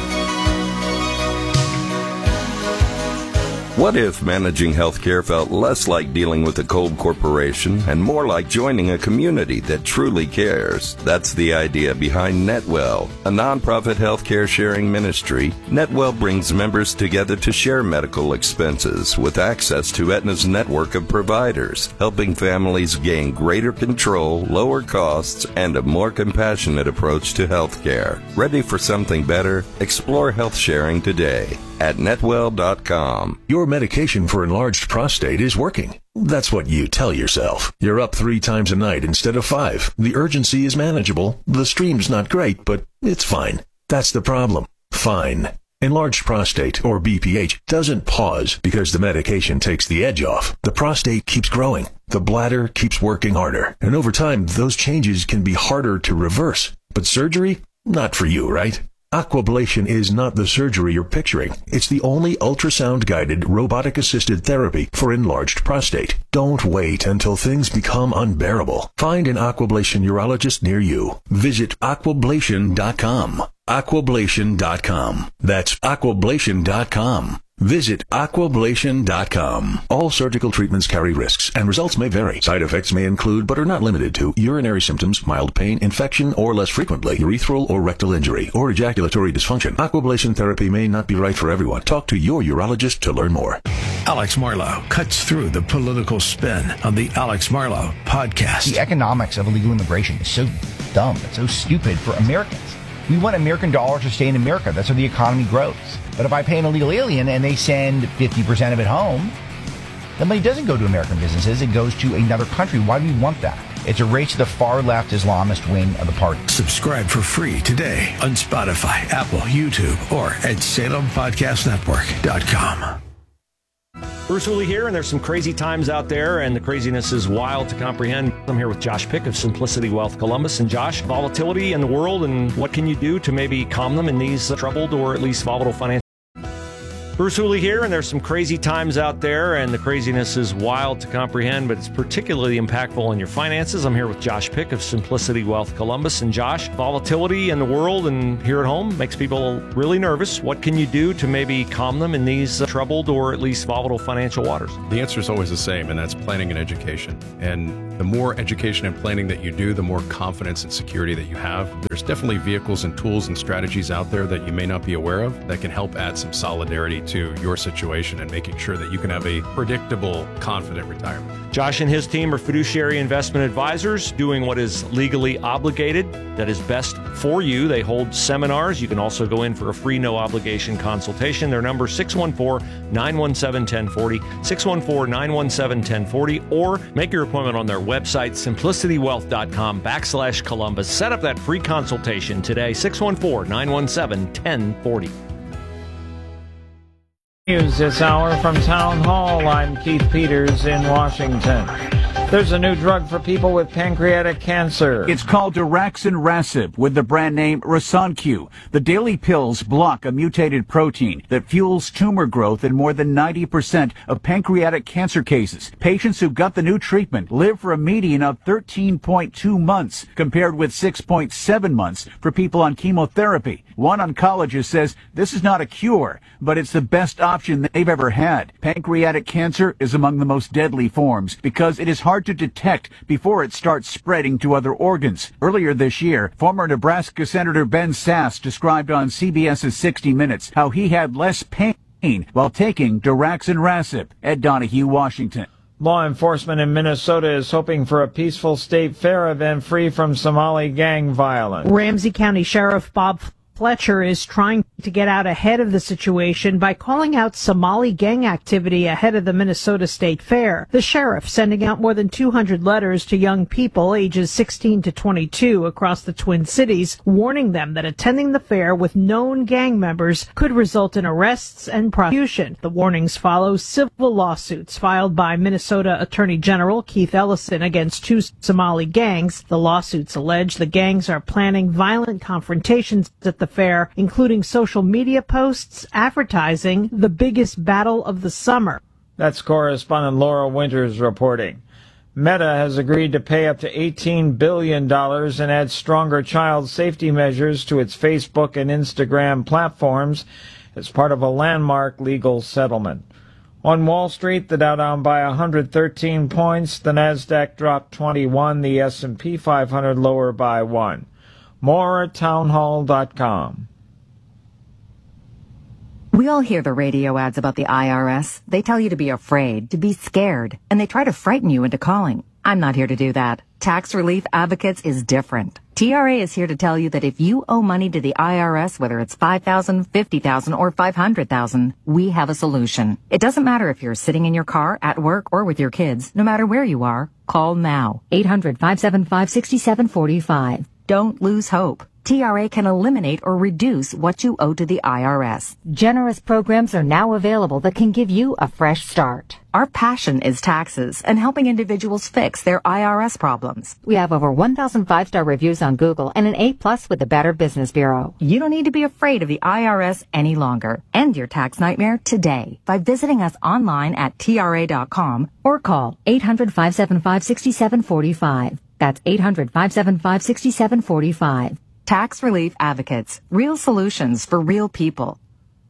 What if managing healthcare felt less like dealing with a cold corporation and more like joining a community that truly cares? That's the idea behind NetWell, a nonprofit healthcare sharing ministry. NetWell brings members together to share medical expenses with access to Aetna's network of providers, helping families gain greater control, lower costs, and a more compassionate approach to healthcare. Ready for something better? Explore health sharing today at netwell dot com. Your medication for enlarged prostate is working. That's what you tell yourself. You're up three times a night instead of five. The urgency is manageable. The stream's not great, but it's fine. That's the problem. Fine. Enlarged prostate, or B P H, doesn't pause because the medication takes the edge off. The prostate keeps growing. The bladder keeps working harder. And over time, those changes can be harder to reverse. But surgery? Not for you, right? Aquablation is not the surgery you're picturing. It's the only ultrasound-guided, robotic-assisted therapy for enlarged prostate. Don't wait until things become unbearable. Find an Aquablation urologist near you. Visit aquablation dot com. aquablation dot com. That's aquablation dot com. Visit aquablation dot com. All surgical treatments carry risks, and results may vary. Side effects may include, but are not limited to, urinary symptoms, mild pain, infection, or less frequently, urethral or rectal injury, or ejaculatory dysfunction. Aquablation therapy may not be right for everyone. Talk to your urologist to learn more. Alex Marlow cuts through the political spin on the Alex Marlow podcast. The economics of illegal immigration is so dumb. It's so stupid for Americans. We want American dollars to stay in America. That's how the economy grows. But if I pay an illegal alien and they send fifty percent of it home, the money doesn't go to American businesses. It goes to another country. Why do we want that? It's a race to the far-left Islamist wing of the party. Subscribe for free today on Spotify, Apple, YouTube, or at salem podcast network dot com. Bruce Hooley here, and there's some crazy times out there, and the craziness is wild to comprehend. I'm here with Josh Pick of Simplicity Wealth Columbus. And Josh, volatility in the world, and what can you do to maybe calm them in these troubled or at least volatile financial Bruce Hooley here, and there's some crazy times out there, and the craziness is wild to comprehend, but it's particularly impactful on your finances. I'm here with Josh Pick of Simplicity Wealth Columbus. And Josh, volatility in the world and here at home makes people really nervous. What can you do to maybe calm them in these uh, troubled or at least volatile financial waters? The answer is always the same, and that's planning and education. And the more education and planning that you do, the more confidence and security that you have. There's definitely vehicles and tools and strategies out there that you may not be aware of that can help add some solidarity to your situation and making sure that you can have a predictable, confident retirement. Josh and his team are fiduciary investment advisors doing what is legally obligated, that is best for you. They hold seminars. You can also go in for a free no-obligation consultation. Their number is six one four, nine one seven, one zero four zero, six one four, nine one seven, one zero four zero, or make your appointment on their website, simplicitywealth.com backslash Columbus. Set up that free consultation today, six one four, nine one seven, one zero four zero. News this hour from Town Hall. I'm Keith Peters in Washington. There's a new drug for people with pancreatic cancer. It's called daraxonrasib with the brand name Rasanq. The daily pills block a mutated protein that fuels tumor growth in more than ninety percent of pancreatic cancer cases. Patients who got the new treatment live for a median of thirteen point two months, compared with six point seven months for people on chemotherapy. One oncologist says this is not a cure, but it's the best option they've ever had. Pancreatic cancer is among the most deadly forms because it is hard to detect before it starts spreading to other organs. Earlier this year, former Nebraska Senator Ben Sasse described on CBS's sixty minutes how he had less pain while taking daraxonrasib. Ed Donahue, Washington. Law enforcement in Minnesota is hoping for a peaceful state fair event free from Somali gang violence. Ramsey County Sheriff Bob Fletcher is trying to get out ahead of the situation by calling out Somali gang activity ahead of the Minnesota State Fair. The sheriff sending out more than two hundred letters to young people ages sixteen to twenty-two across the Twin Cities, warning them that attending the fair with known gang members could result in arrests and prosecution. The warnings follow civil lawsuits filed by Minnesota Attorney General Keith Ellison against two Somali gangs. The lawsuits allege the gangs are planning violent confrontations at the fair, including social media posts advertising the biggest battle of the summer. That's correspondent Laura Winters reporting. Meta has agreed to pay up to eighteen billion dollars and add stronger child safety measures to its Facebook and Instagram platforms as part of a landmark legal settlement. On Wall Street, the Dow down by one hundred thirteen points, the Nasdaq dropped twenty-one, the S and P five hundred lower by one. More at townhall dot com. We all hear the radio ads about the I R S. They tell you to be afraid, to be scared, and they try to frighten you into calling. I'm not here to do that. Tax Relief Advocates is different. T R A is here to tell you that if you owe money to the I R S, whether it's five thousand dollars, fifty thousand dollars, or five hundred thousand dollars, we have a solution. It doesn't matter if you're sitting in your car, at work, or with your kids. No matter where you are, call now. eight hundred, five seven five, six seven four five. Don't lose hope. T R A can eliminate or reduce what you owe to the I R S. Generous programs are now available that can give you a fresh start. Our passion is taxes and helping individuals fix their I R S problems. We have over one thousand five-star reviews on Google and an A plus with the Better Business Bureau. You don't need to be afraid of the I R S any longer. End your tax nightmare today by visiting us online at T R A dot com or call eight hundred, five seven five, six seven four five. That's eight hundred, five seven five, six seven four five. Tax Relief Advocates. Real solutions for real people.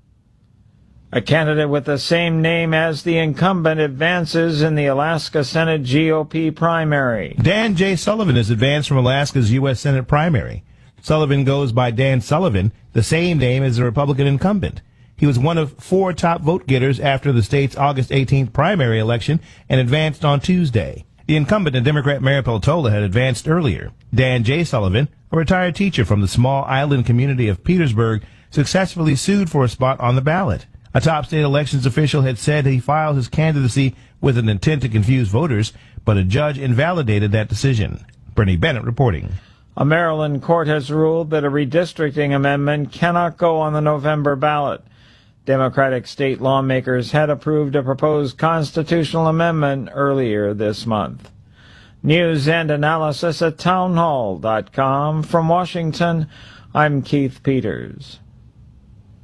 A candidate with the same name as the incumbent advances in the Alaska Senate G O P primary. Dan J. Sullivan has advanced from Alaska's U S Senate primary. Sullivan goes by Dan Sullivan, the same name as the Republican incumbent. He was one of four top vote getters after the state's August eighteenth primary election and advanced on Tuesday. The incumbent and Democrat Mary Peltola had advanced earlier. Dan J. Sullivan, a retired teacher from the small island community of Petersburg, successfully sued for a spot on the ballot. A top state elections official had said he filed his candidacy with an intent to confuse voters, but a judge invalidated that decision. Bernie Bennett reporting. A Maryland court has ruled that a redistricting amendment cannot go on the November ballot. Democratic state lawmakers had approved a proposed constitutional amendment earlier this month. News and analysis at townhall dot com. From Washington, I'm Keith Peters.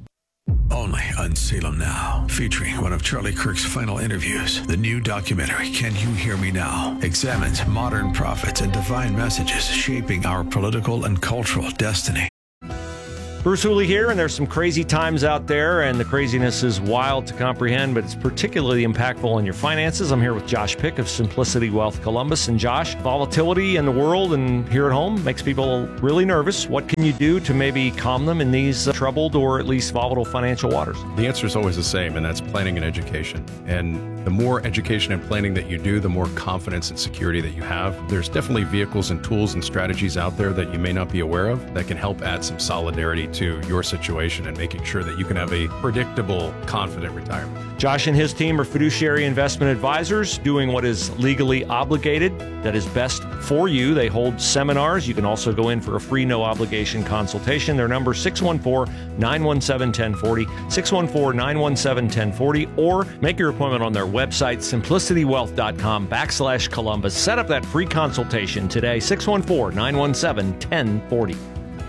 Only on Salem Now, featuring one of Charlie Kirk's final interviews. The new documentary, Can You Hear Me Now?, examines modern prophets and divine messages shaping our political and cultural destiny. Bruce Hooley here, and there's some crazy times out there, and the craziness is wild to comprehend, but it's particularly impactful on your finances. I'm here with Josh Pick of Simplicity Wealth Columbus. And Josh, volatility in the world and here at home makes people really nervous. What can you do to maybe calm them in these uh, troubled or at least volatile financial waters? The answer is always the same, and that's planning and education. And the more education and planning that you do, the more confidence and security that you have. There's definitely vehicles and tools and strategies out there that you may not be aware of that can help add some solidarity to your situation and making sure that you can have a predictable, confident retirement. Josh and his team are fiduciary investment advisors doing what is legally obligated, that is best for you. They hold seminars. You can also go in for a free, no obligation consultation. Their number is six one four, nine one seven, one zero four zero, six one four, nine one seven, one zero four zero, or make your appointment on their website, simplicitywealth.com backslash Columbus. Set up that free consultation today, six one four, nine one seven, one zero four zero.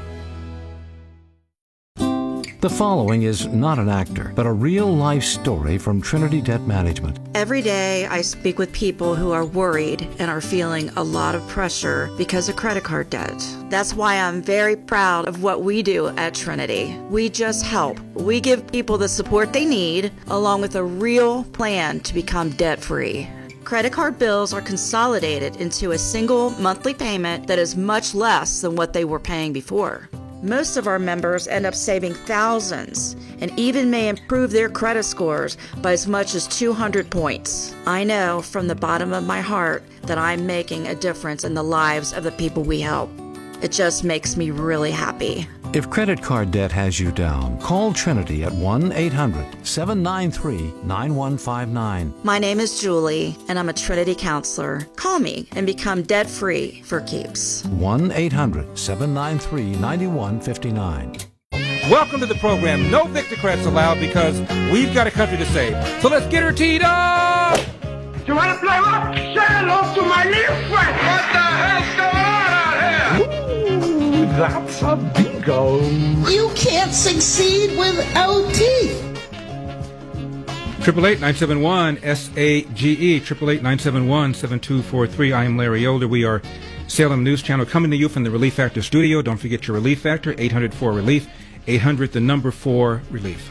The following is not an actor, but a real-life story from Trinity Debt Management. Every day I speak with people who are worried and are feeling a lot of pressure because of credit card debt. That's why I'm very proud of what we do at Trinity. We just help. We give people the support they need, along with a real plan to become debt-free. Credit card bills are consolidated into a single monthly payment that is much less than what they were paying before. Most of our members end up saving thousands and even may improve their credit scores by as much as two hundred points. I know from the bottom of my heart that I'm making a difference in the lives of the people we help. It just makes me really happy. If credit card debt has you down, call Trinity at one eight hundred, seven nine three, nine one five nine. My name is Julie, and I'm a Trinity counselor. Call me and become debt-free for keeps. one eight hundred, seven nine three, nine one five nine. Welcome to the program. No Victocrats allowed because we've got a country to save. So let's get her teed up! You want to play rock? Say hello to my little friend. What the hell's going on out here? Ooh, that's a bingo. You can't succeed without teeth. Triple eight nine seven one S A G E. Triple eight nine seven one seven two four three. I am Larry Older. We are Salem News Channel coming to you from the Relief Factor studio. Don't forget your Relief Factor. eight hundred four relief. eight hundred the number four relief.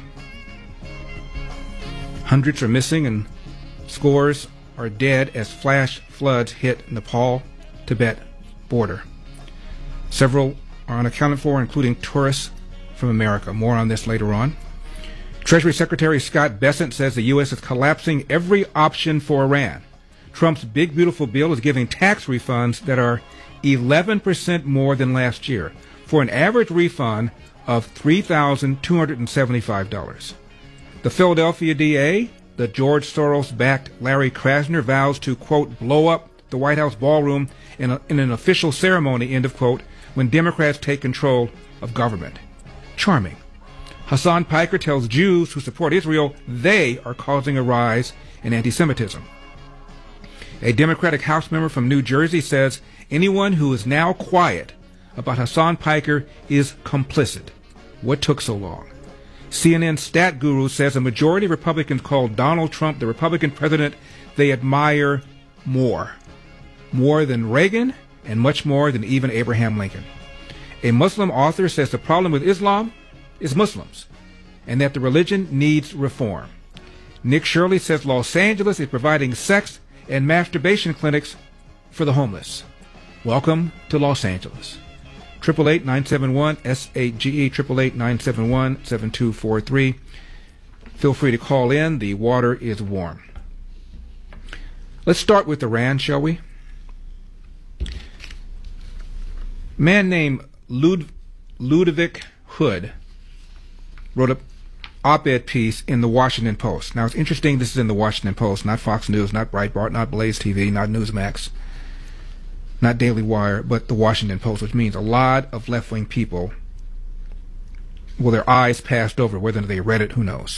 Hundreds are missing and scores are dead as flash floods hit Nepal Tibet border. Several are unaccounted for, including tourists from America. More on this later on. Treasury Secretary Scott Bessent says the U S is collapsing every option for Iran. Trump's big, beautiful bill is giving tax refunds that are eleven percent more than last year, for an average refund of three thousand two hundred seventy-five dollars. The Philadelphia D A, the George Soros-backed Larry Krasner, vows to, quote, blow up the White House ballroom in, a, in an official ceremony, end of quote, when Democrats take control of government. Charming. Hassan Piker tells Jews who support Israel they are causing a rise in anti-Semitism. A Democratic House member from New Jersey says anyone who is now quiet about Hassan Piker is complicit. What took so long? C N N stat guru says a majority of Republicans call Donald Trump the Republican president they admire more. More than Reagan and much more than even Abraham Lincoln. A Muslim author says the problem with Islam is Muslims and that the religion needs reform. Nick Shirley says Los Angeles is providing sex and masturbation clinics for the homeless. Welcome to Los Angeles. Triple eight nine seven one S A G E, triple eight nine seven one seven two four three. Feel free to call in. The water is warm. Let's start with Iran, shall we? A man named Lud- Ludovic Hood wrote an op-ed piece in the Washington Post. Now, it's interesting this is in the Washington Post, not Fox News, not Breitbart, not Blaze T V, not Newsmax, not Daily Wire, but the Washington Post, which means a lot of left-wing people, well, their eyes passed over. Whether they read it, who knows.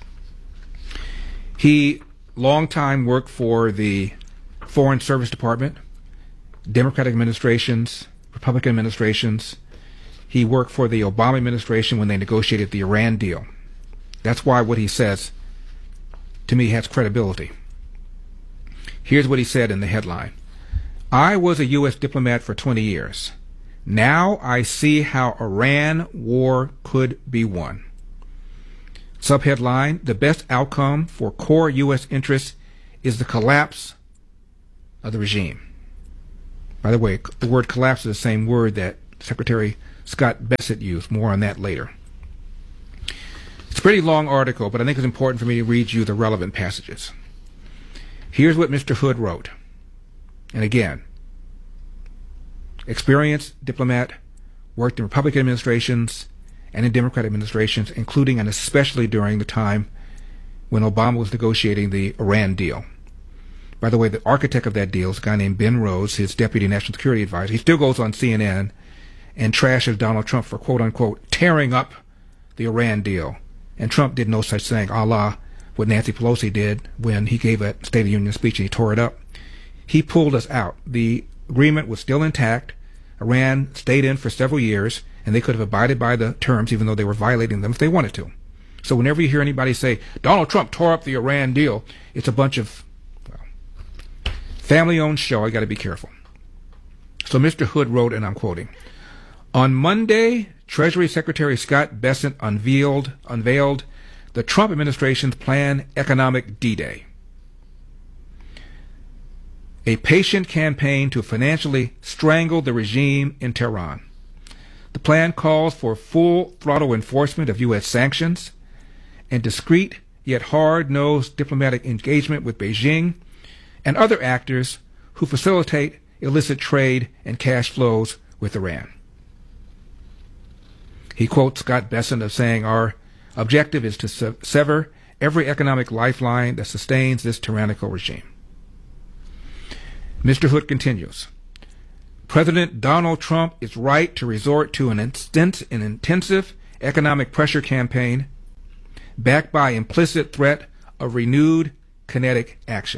He, long time, worked for the Foreign Service Department, Democratic administrations, Republican administrations. He worked for the Obama administration when they negotiated the Iran deal. That's why what he says, to me, has credibility. Here's what he said in the headline. I was a U S diplomat for twenty years. Now I see how Iran war could be won. Subheadline, the best outcome for core U S interests is the collapse of the regime. By the way, the word collapse is the same word that Secretary Scott Bessent used. More on that later. It's a pretty long article, but I think it's important for me to read you the relevant passages. Here's what Mister Hood wrote. And again, experienced diplomat, worked in Republican administrations and in Democratic administrations, including and especially during the time when Obama was negotiating the Iran deal. By the way, the architect of that deal is a guy named Ben Rhodes, his deputy national security advisor. He still goes on C N N and trashes Donald Trump for, quote unquote, tearing up the Iran deal. And Trump did no such thing, a la what Nancy Pelosi did when he gave a State of the Union speech and he tore it up. He pulled us out. The agreement was still intact. Iran stayed in for several years, and they could have abided by the terms even though they were violating them if they wanted to. So whenever you hear anybody say, Donald Trump tore up the Iran deal, it's a bunch of, well, family-owned show. I got to be careful. So Mister Hood wrote, and I'm quoting, on Monday, Treasury Secretary Scott Bessent unveiled, unveiled the Trump administration's planned economic D-Day, a patient campaign to financially strangle the regime in Tehran. The plan calls for full throttle enforcement of U S sanctions and discreet yet hard-nosed diplomatic engagement with Beijing and other actors who facilitate illicit trade and cash flows with Iran. He quotes Scott Bessent as saying, our objective is to se- sever every economic lifeline that sustains this tyrannical regime. Mister Hood continues, President Donald Trump is right to resort to an, instant, an intensive economic pressure campaign backed by implicit threat of renewed kinetic action.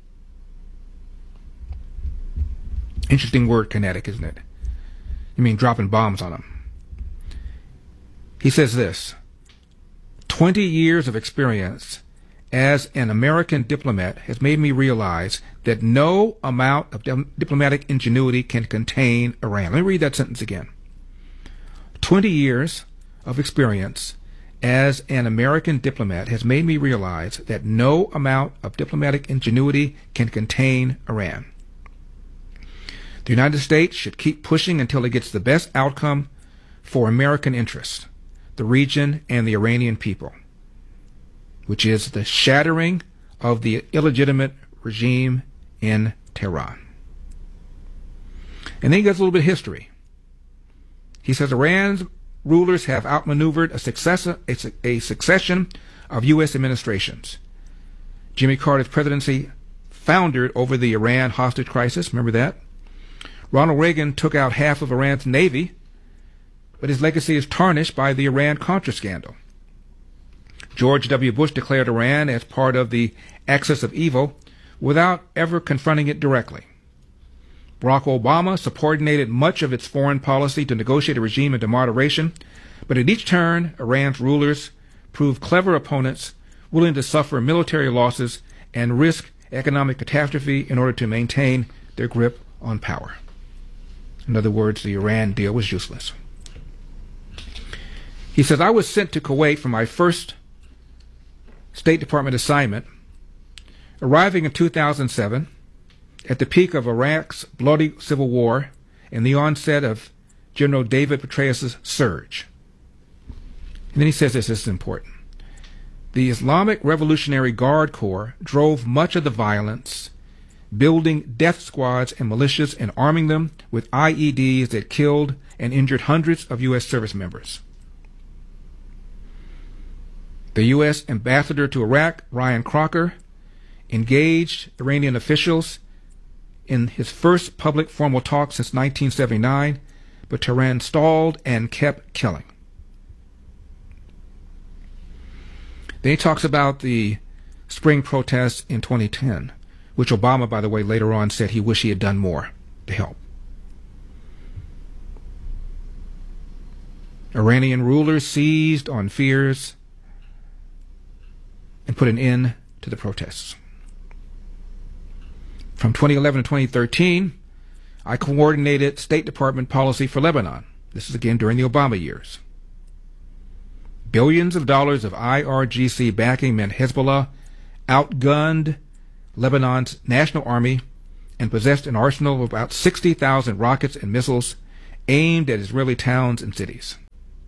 Interesting word, kinetic, isn't it? You mean dropping bombs on them. He says this, twenty years of experience as an American diplomat has made me realize that no amount of di- diplomatic ingenuity can contain Iran. Let me read that sentence again. twenty years of experience as an American diplomat has made me realize that no amount of diplomatic ingenuity can contain Iran. The United States should keep pushing until it gets the best outcome for American interests, the region, and the Iranian people, which is the shattering of the illegitimate regime in Tehran. And then he gives a little bit of history. He says Iran's rulers have outmaneuvered a, success, a, a succession of U S administrations. Jimmy Carter's presidency foundered over the Iran hostage crisis. Remember that? Ronald Reagan took out half of Iran's navy, but his legacy is tarnished by the Iran-Contra scandal. George W. Bush declared Iran as part of the axis of evil without ever confronting it directly. Barack Obama subordinated much of its foreign policy to negotiate a regime into moderation, but at each turn, Iran's rulers proved clever opponents willing to suffer military losses and risk economic catastrophe in order to maintain their grip on power. In other words, the Iran deal was useless. He says, I was sent to Kuwait for my first State Department assignment, arriving in two thousand seven at the peak of Iraq's bloody civil war and the onset of General David Petraeus' surge. And then he says this, this is important. The Islamic Revolutionary Guard Corps drove much of the violence, building death squads and militias and arming them with I E Ds that killed and injured hundreds of U S service members. The U S ambassador to Iraq, Ryan Crocker, engaged Iranian officials in his first public formal talk since nineteen seventy-nine, but Tehran stalled and kept killing. Then he talks about the spring protests in twenty ten, which Obama, by the way, later on said he wished he had done more to help. Iranian rulers seized on fears put an end to the protests. From twenty eleven to twenty thirteen, I coordinated State Department policy for Lebanon. This is again during the Obama years. Billions of dollars of I R G C backing meant Hezbollah outgunned Lebanon's national army and possessed an arsenal of about sixty thousand rockets and missiles aimed at Israeli towns and cities.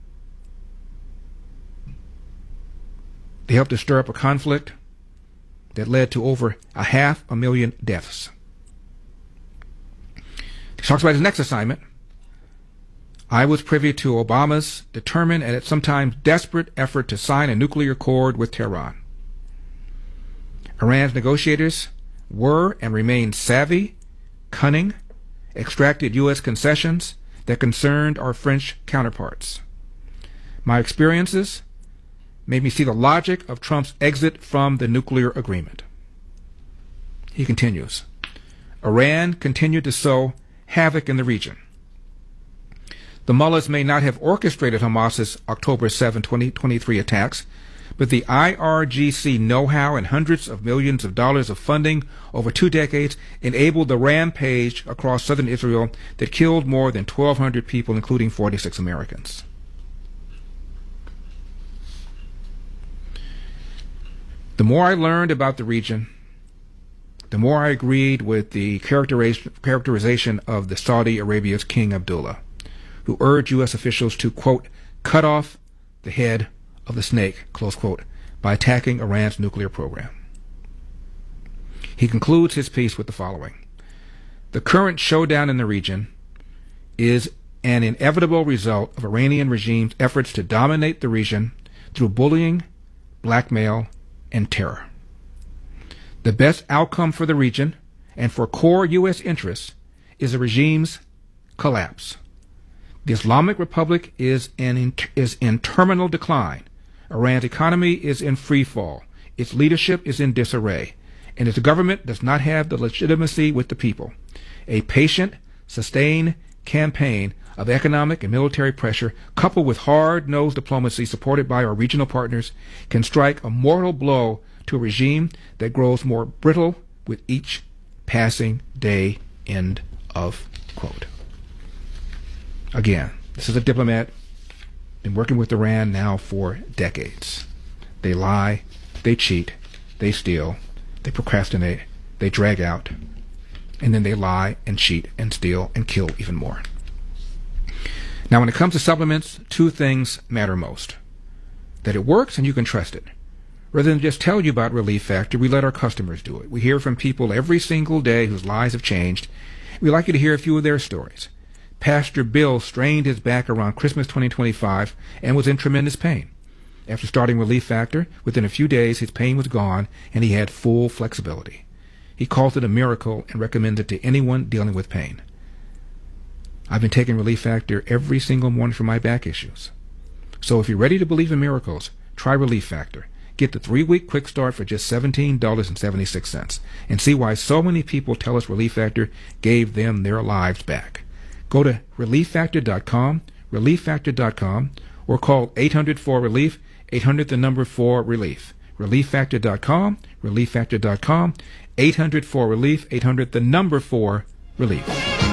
They helped to stir up a conflict that led to over a half a million deaths. He talks about his next assignment. I was privy to Obama's determined and at sometimes desperate effort to sign a nuclear accord with Tehran. Iran's negotiators were and remain savvy, cunning, extracted U S concessions that concerned our French counterparts. My experiences made me see the logic of Trump's exit from the nuclear agreement. He continues, Iran continued to sow havoc in the region. The mullahs may not have orchestrated Hamas's October seventh, twenty twenty-three attacks, but the I R G C know-how and hundreds of millions of dollars of funding over two decades enabled the rampage across southern Israel that killed more than twelve hundred people, including forty-six Americans. The more I learned about the region, the more I agreed with the characterization of the Saudi Arabia's King Abdullah, who urged U S officials to, quote, cut off the head of the snake, close quote, by attacking Iran's nuclear program. He concludes his piece with the following. The current showdown in the region is an inevitable result of Iranian regime's efforts to dominate the region through bullying, blackmail, and terror. The best outcome for the region and for core U S interests is the regime's collapse. The Islamic Republic is in, is in terminal decline. Iran's economy is in free fall. Its leadership is in disarray. And its government does not have the legitimacy with the people. A patient, sustained campaign of economic and military pressure, coupled with hard-nosed diplomacy supported by our regional partners, can strike a mortal blow to a regime that grows more brittle with each passing day. End of quote. Again, this is a diplomat, been working with Iran now for decades. They lie, they cheat, they steal, they procrastinate, they drag out, and then they lie and cheat and steal and kill even more. Now, when it comes to supplements, two things matter most. That it works and you can trust it. Rather than just tell you about Relief Factor, we let our customers do it. We hear from people every single day whose lives have changed. We'd like you to hear a few of their stories. Pastor Bill strained his back around Christmas twenty twenty-five and was in tremendous pain. After starting Relief Factor, within a few days his pain was gone and he had full flexibility. He calls it a miracle and recommends it to anyone dealing with pain. I've been taking Relief Factor every single morning for my back issues. So if you're ready to believe in miracles, try Relief Factor. Get the three-week quick start for just seventeen dollars and seventy-six cents and see why so many people tell us Relief Factor gave them their lives back. Go to relief factor dot com, relief factor dot com, or call eight hundred four relief, eight hundred the number four relief. relief factor dot com, relief factor dot com, eight hundred four relief, eight hundred the number four relief.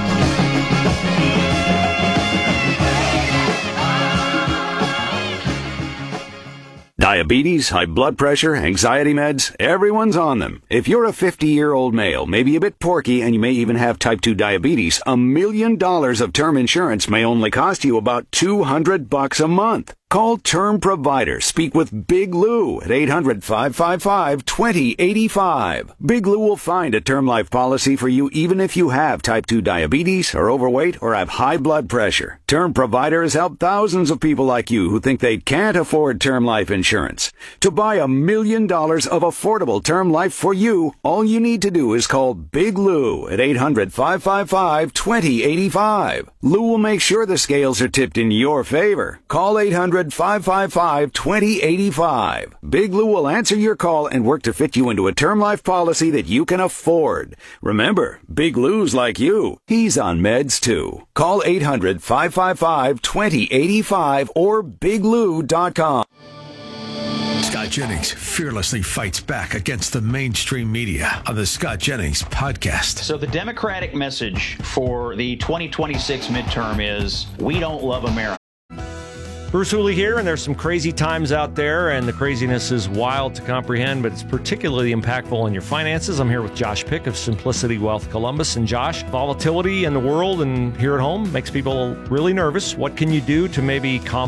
Diabetes, high blood pressure, anxiety meds, everyone's on them. If you're a fifty-year-old male, maybe a bit porky, and you may even have type two diabetes, a million dollars of term insurance may only cost you about two hundred bucks a month. Call Term Provider. Speak with Big Lou at eight hundred, five five five, two zero eight five. Big Lou will find a term life policy for you even if you have type two diabetes, are overweight, or have high blood pressure. Term Provider has helped thousands of people like you who think they can't afford term life insurance. To buy a million dollars of affordable term life for you, all you need to do is call Big Lou at eight hundred, five five five, two zero eight five. Lou will make sure the scales are tipped in your favor. Call eight hundred, five five five, two zero eight five. Big Lou will answer your call and work to fit you into a term life policy that you can afford. Remember, Big Lou's like you. He's on meds too. Call eight hundred, five five five, two zero eight five or big lou dot com. Scott Scott Jennings fearlessly fights back against the mainstream media on the Scott Jennings podcast. So the Democratic message for the twenty twenty-six midterm is, we don't love America. Bruce Hooley here, and there's some crazy times out there, and the craziness is wild to comprehend, but it's particularly impactful in your finances. I'm here with Josh Pick of Simplicity Wealth Columbus. And Josh, volatility in the world and here at home makes people really nervous. What can you do to maybe calm